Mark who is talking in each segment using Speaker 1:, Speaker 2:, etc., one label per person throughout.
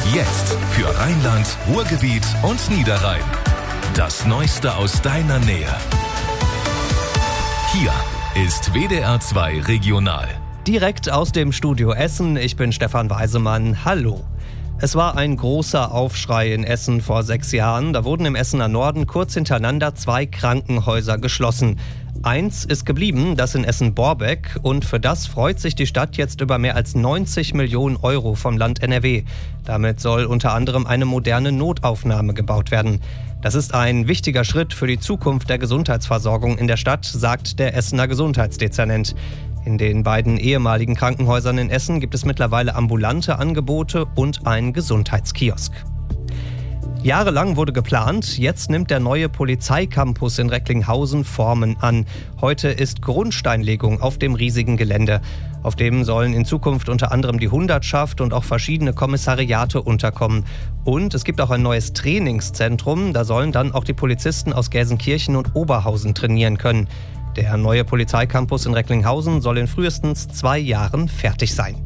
Speaker 1: Jetzt für Rheinland, Ruhrgebiet und Niederrhein. Das Neueste aus deiner Nähe. Hier ist WDR 2 Regional.
Speaker 2: Direkt aus dem Studio Essen, ich bin Stefan Weisemann. Hallo. Es war ein großer Aufschrei in Essen vor 6 Jahren. Da wurden im Essener Norden kurz hintereinander 2 Krankenhäuser geschlossen. Eins ist geblieben, das in Essen-Borbeck. Und für das freut sich die Stadt jetzt über mehr als 90 Millionen Euro vom Land NRW. Damit soll unter anderem eine moderne Notaufnahme gebaut werden. Das ist ein wichtiger Schritt für die Zukunft der Gesundheitsversorgung in der Stadt, sagt der Essener Gesundheitsdezernent. In den beiden ehemaligen Krankenhäusern in Essen gibt es mittlerweile ambulante Angebote und einen Gesundheitskiosk. Jahrelang wurde geplant, jetzt nimmt der neue Polizeicampus in Recklinghausen Formen an. Heute ist Grundsteinlegung auf dem riesigen Gelände. Auf dem sollen in Zukunft unter anderem die Hundertschaft und auch verschiedene Kommissariate unterkommen. Und es gibt auch ein neues Trainingszentrum, da sollen dann auch die Polizisten aus Gelsenkirchen und Oberhausen trainieren können. Der neue Polizeicampus in Recklinghausen soll in frühestens 2 Jahren fertig sein.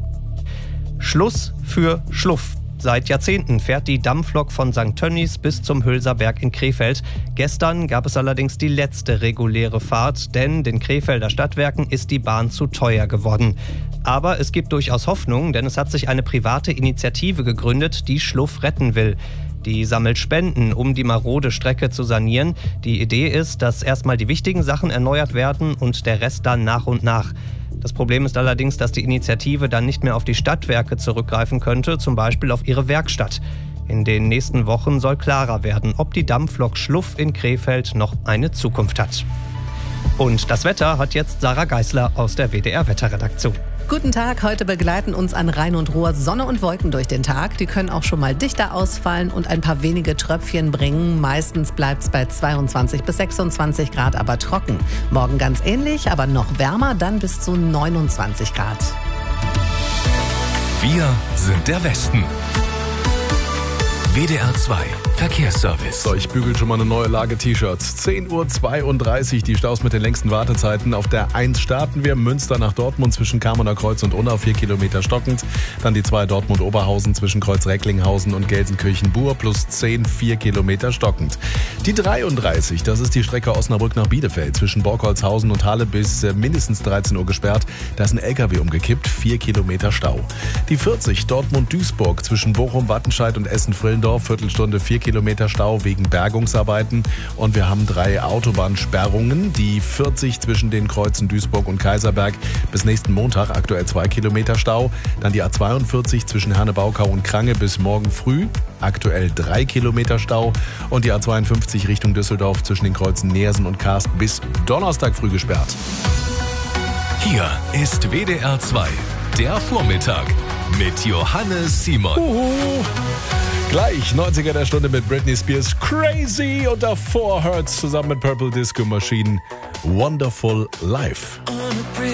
Speaker 2: Schluss für Schluff. Seit Jahrzehnten fährt die Dampflok von St. Tönnies bis zum Hülser Berg in Krefeld. Gestern gab es allerdings die letzte reguläre Fahrt, denn den Krefelder Stadtwerken ist die Bahn zu teuer geworden. Aber es gibt durchaus Hoffnung, denn es hat sich eine private Initiative gegründet, die Schluff retten will. Die sammelt Spenden, um die marode Strecke zu sanieren. Die Idee ist, dass erstmal die wichtigen Sachen erneuert werden und der Rest dann nach und nach. Das Problem ist allerdings, dass die Initiative dann nicht mehr auf die Stadtwerke zurückgreifen könnte, zum Beispiel auf ihre Werkstatt. In den nächsten Wochen soll klarer werden, ob die Dampflok Schluff in Krefeld noch eine Zukunft hat. Und das Wetter hat jetzt Sarah Geisler aus der WDR-Wetterredaktion.
Speaker 3: Guten Tag, heute begleiten uns an Rhein und Ruhr Sonne und Wolken durch den Tag. Die können auch schon mal dichter ausfallen und ein paar wenige Tröpfchen bringen. Meistens bleibt es bei 22 bis 26 Grad, aber trocken. Morgen ganz ähnlich, aber noch wärmer, dann bis zu 29 Grad.
Speaker 1: Wir sind der Westen. WDR 2 Verkehrsservice.
Speaker 4: So, ich bügel schon mal eine neue Lage T-Shirts. 10:32 Uhr, die Staus mit den längsten Wartezeiten. Auf der 1 starten wir, Münster nach Dortmund zwischen Kamerner Kreuz und Unna, 4 Kilometer stockend. Dann die 2 Dortmund-Oberhausen zwischen Kreuz Recklinghausen und Gelsenkirchen-Bur plus 10, 4 Kilometer stockend. Die 33, das ist die Strecke Osnabrück nach Bielefeld zwischen Borkholzhausen und Halle bis mindestens 13 Uhr gesperrt. Da ist ein LKW umgekippt, 4 Kilometer Stau. Die 40, Dortmund-Duisburg zwischen Bochum, Wattenscheid und Essen-Frillendorf, Viertelstunde, 4 Kilometer Stau wegen Bergungsarbeiten. Und wir haben 3 Autobahnsperrungen. Die 40 zwischen den Kreuzen Duisburg und Kaiserberg bis nächsten Montag, aktuell 2 Kilometer Stau. Dann die A42 zwischen Herne-Baukau und Krange bis morgen früh, aktuell 3 Kilometer Stau. Und die A52 Richtung Düsseldorf zwischen den Kreuzen Neersen und Karst bis Donnerstag früh gesperrt.
Speaker 1: Hier ist WDR 2, der Vormittag mit Johannes Simon.
Speaker 4: Gleich 90er der Stunde mit Britney Spears Crazy und davor Hurts zusammen mit Purple Disco Machine Wonderful Life.